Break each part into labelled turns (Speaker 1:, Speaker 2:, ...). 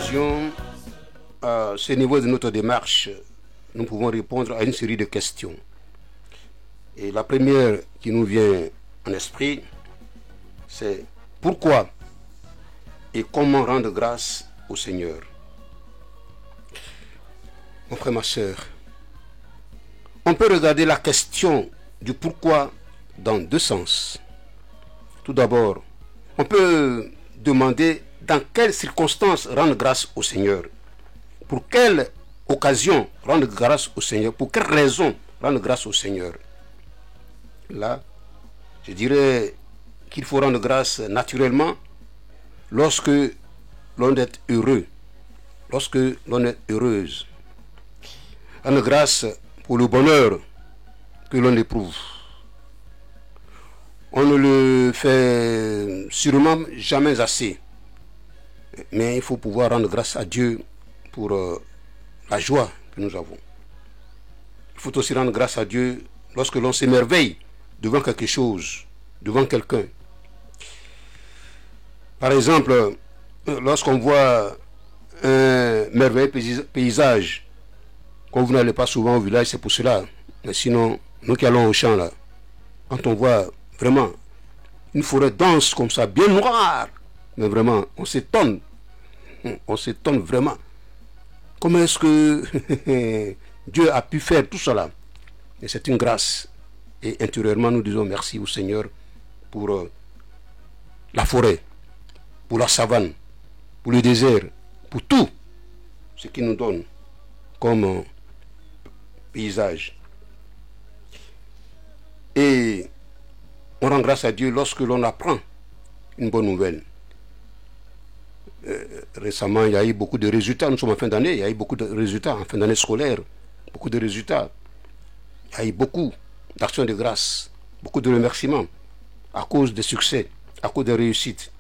Speaker 1: occasion, à ce niveau de notre démarche, nous pouvons répondre à une série de questions. Et la première qui nous vient en esprit, c'est pourquoi et comment rendre grâce au Seigneur. Mon frère, ma soeur, on peut regarder la question du pourquoi dans deux sens. Tout d'abord, on peut demander dans quelles circonstances rendre grâce au Seigneur. Pour quelle occasion rendre grâce au Seigneur? Pour quelle raison rendre grâce au Seigneur? Là, je dirais qu'il faut rendre grâce naturellement lorsque l'on est heureux, lorsque l'on est heureuse. Rendre grâce pour le bonheur que l'on éprouve. On ne le fait sûrement jamais assez. Mais il faut pouvoir rendre grâce à Dieu pour la joie que nous avons. Il faut aussi rendre grâce à Dieu lorsque l'on s'émerveille devant quelque chose, devant quelqu'un. Par exemple, lorsqu'on voit un merveilleux paysage, quand vous n'allez pas souvent au village, c'est pour cela. Mais sinon, nous qui allons au champ là, quand on voit vraiment une forêt dense comme ça, bien noire, mais vraiment, on s'étonne vraiment. Comment est-ce que Dieu a pu faire tout cela? Et c'est une grâce. Et intérieurement, nous disons merci au Seigneur pour la forêt, pour la savane, pour le désert, pour tout ce qu'il nous donne comme paysage. Et on rend grâce à Dieu lorsque l'on apprend une bonne nouvelle. Récemment, il y a eu beaucoup de résultats. Nous sommes en fin d'année, il y a eu beaucoup de résultats en fin d'année scolaire. Beaucoup de résultats. Il y a eu beaucoup d'actions de grâce, beaucoup de remerciements à cause des succès, à cause des réussites.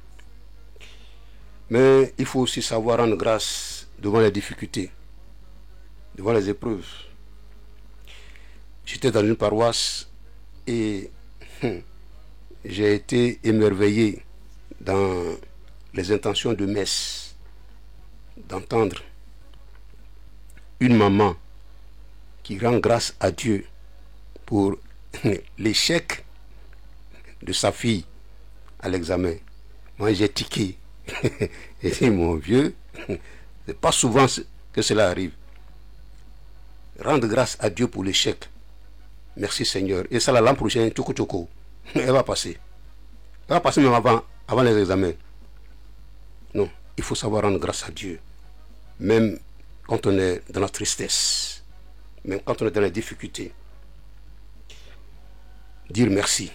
Speaker 1: Mais il faut aussi savoir rendre grâce devant les difficultés, devant les épreuves. J'étais dans une paroisse et j'ai été émerveillé dans les intentions de messe, d'entendre une maman qui rend grâce à Dieu pour l'échec de sa fille à l'examen. Moi j'ai tiqué. Et dit, mon vieux, c'est pas souvent que cela arrive. Rendre grâce à Dieu pour l'échec. Merci Seigneur. Et ça, l'an prochain, tchoko tchoko, elle va passer. Elle va passer même avant les examens. Non, il faut savoir rendre grâce à Dieu. Même quand on est dans la tristesse. Même quand on est dans la difficulté. Dire merci.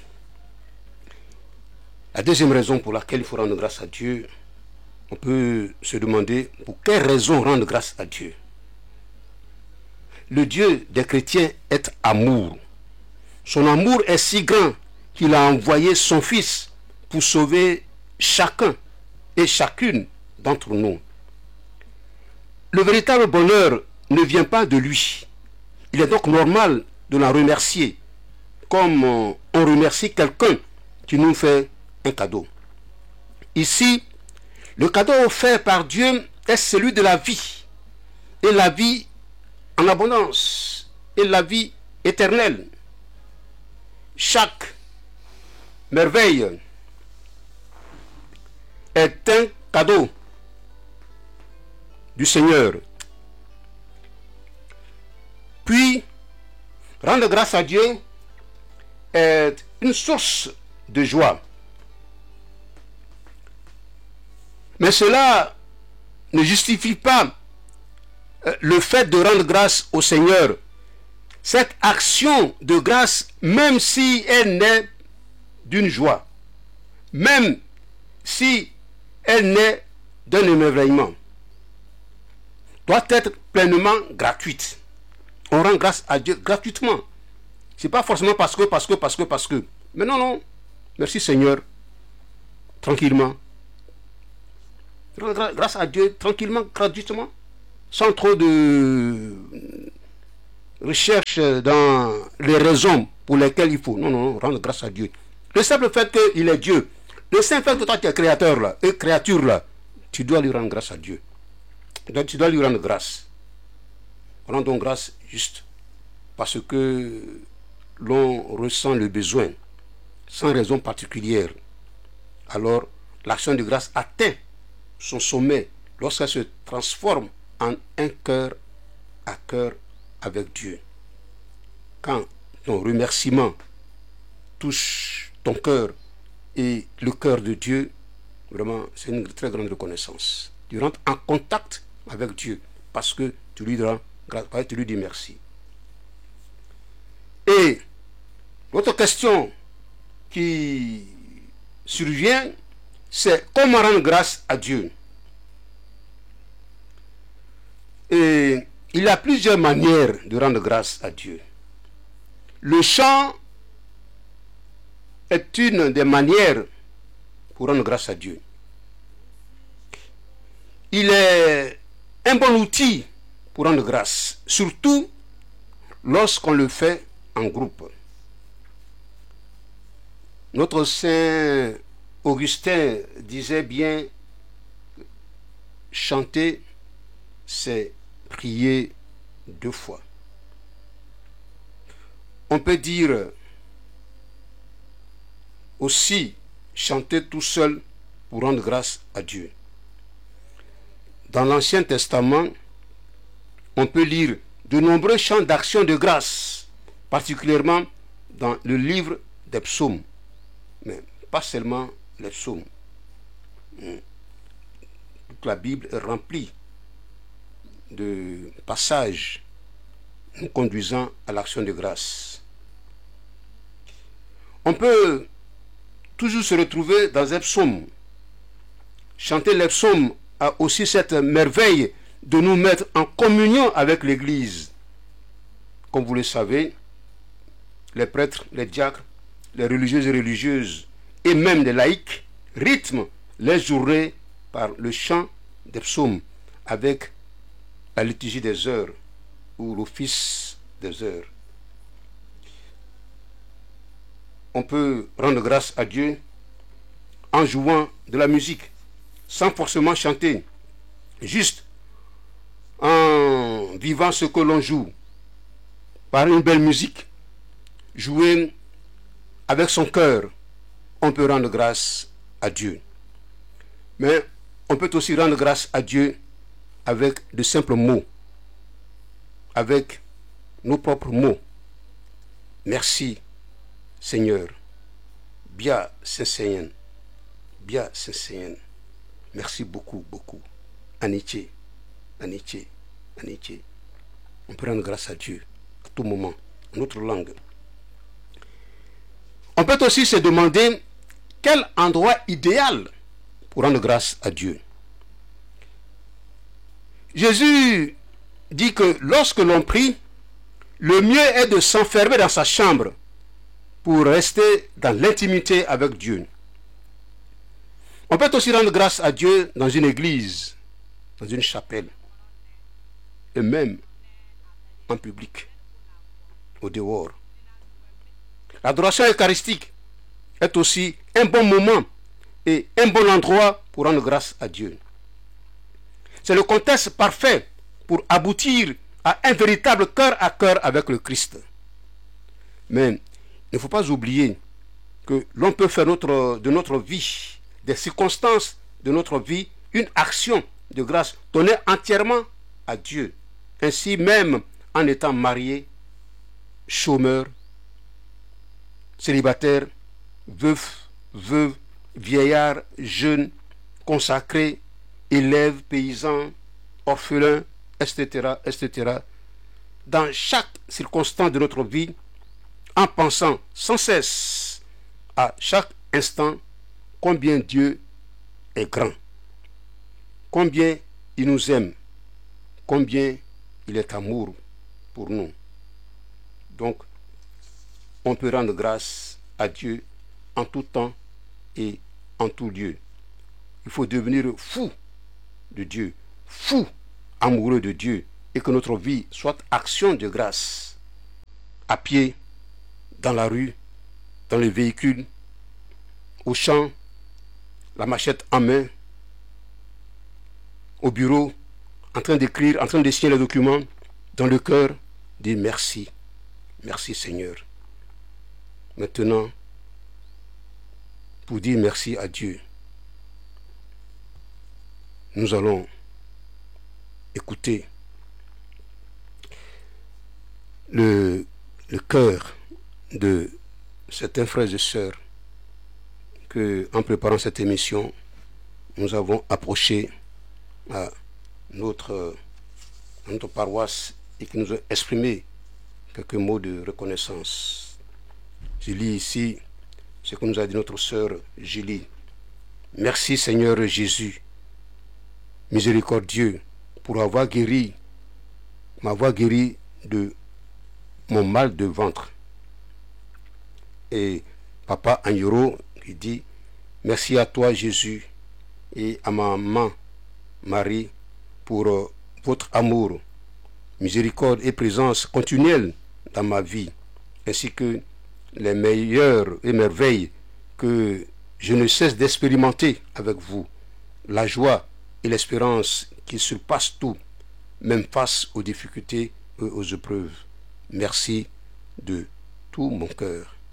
Speaker 1: La deuxième raison pour laquelle il faut rendre grâce à Dieu, on peut se demander pour quelle raison rendre grâce à Dieu. Le Dieu des chrétiens est amour. Son amour est si grand qu'il a envoyé son Fils pour sauver chacun et chacune d'entre nous. Le véritable bonheur ne vient pas de lui. Il est donc normal de l'en remercier, comme on remercie quelqu'un qui nous fait un cadeau. Ici, le cadeau offert par Dieu est celui de la vie, et la vie en abondance, et la vie éternelle. Chaque merveille est un cadeau du Seigneur. Puis, rendre grâce à Dieu est une source de joie. Mais cela ne justifie pas le fait de rendre grâce au Seigneur. Cette action de grâce, même si elle naît d'une joie, même si elle naît d'un émerveillement, doit être pleinement gratuite. On rend grâce à Dieu gratuitement. C'est pas forcément parce que. Mais non. Merci Seigneur. Tranquillement. Rendre grâce à Dieu tranquillement, gratuitement, sans trop de recherche dans les raisons pour lesquelles il faut. Non, rendre grâce à Dieu. Le simple fait qu'il est Dieu, le simple fait que toi tu es créateur là, et créature là, tu dois lui rendre grâce à Dieu. tu dois lui rendre grâce. Rends donc grâce juste parce que l'on ressent le besoin, sans raison particulière. Alors, l'action de grâce atteint son sommet lorsqu'elle se transforme en un cœur à cœur avec Dieu. Quand ton remerciement touche ton cœur et le cœur de Dieu, vraiment, c'est une très grande reconnaissance. Tu rentres en contact avec Dieu parce que tu lui rends grâce, tu lui dis merci. Et l'autre question qui survient, c'est comment rendre grâce à Dieu. Et il y a plusieurs manières de rendre grâce à Dieu. Le chant est une des manières pour rendre grâce à Dieu. Il est un bon outil pour rendre grâce, surtout lorsqu'on le fait en groupe. Notre saint Augustin disait bien, chanter, c'est prier deux fois. On peut dire aussi chanter tout seul pour rendre grâce à Dieu. Dans l'Ancien Testament, on peut lire de nombreux chants d'action de grâce, particulièrement dans le livre des psaumes, mais pas seulement les psaumes. Toute la Bible est remplie de passages nous conduisant à l'action de grâce. On peut toujours se retrouver dans un psaume. Chanter les psaumes a aussi cette merveille de nous mettre en communion avec l'Église. Comme vous le savez, les prêtres, les diacres, les religieuses et religieuses, et même les laïcs, rythment les journées par le chant des psaumes, avec la liturgie des heures, ou l'office des heures. On peut rendre grâce à Dieu en jouant de la musique, sans forcément chanter, juste en vivant ce que l'on joue, par une belle musique, jouer avec son cœur, on peut rendre grâce à Dieu. Mais on peut aussi rendre grâce à Dieu avec de simples mots, avec nos propres mots. Merci Seigneur, bien Saint-Seigneur, bien Saint-Seigneur. Merci beaucoup, beaucoup. Amitié, amitié, amitié. On peut rendre grâce à Dieu à tout moment, en notre langue. On peut aussi se demander quel endroit idéal pour rendre grâce à Dieu. Jésus dit que lorsque l'on prie, le mieux est de s'enfermer dans sa chambre pour rester dans l'intimité avec Dieu. On peut aussi rendre grâce à Dieu dans une église, dans une chapelle, et même en public, au dehors. L'adoration eucharistique est aussi un bon moment et un bon endroit pour rendre grâce à Dieu. C'est le contexte parfait pour aboutir à un véritable cœur à cœur avec le Christ. Mais il ne faut pas oublier que l'on peut faire de notre vie, des circonstances de notre vie, une action de grâce donnée entièrement à Dieu. Ainsi même en étant marié, chômeur, célibataire, veuf, veuve, vieillard, jeune, consacré, élève, paysan, orphelin, etc., etc. Dans chaque circonstance de notre vie, en pensant sans cesse à chaque instant combien Dieu est grand, combien il nous aime, combien il est amour pour nous. Donc, on peut rendre grâce à Dieu en tout temps et en tout lieu. Il faut devenir fou de Dieu, fou amoureux de Dieu, et que notre vie soit action de grâce, à pied, dans la rue, dans les véhicules, au champ, la machette en main, au bureau, en train d'écrire, en train de signer le document, dans le cœur, dit merci. Merci Seigneur. Maintenant, pour dire merci à Dieu, nous allons écouter le cœur de certains frères et sœurs que, en préparant cette émission, nous avons approché à notre paroisse et qui nous ont exprimé quelques mots de reconnaissance. Je lis ici ce que nous a dit notre sœur Julie. Merci Seigneur Jésus, miséricordieux, pour m'avoir guéri de mon mal de ventre. Et Papa Agnoro qui dit, merci à toi Jésus et à ma maman Marie pour votre amour, miséricorde et présence continuelle dans ma vie, ainsi que les meilleures et merveilles que je ne cesse d'expérimenter avec vous, la joie et l'espérance qui surpassent tout, même face aux difficultés et aux épreuves. Merci de tout mon cœur.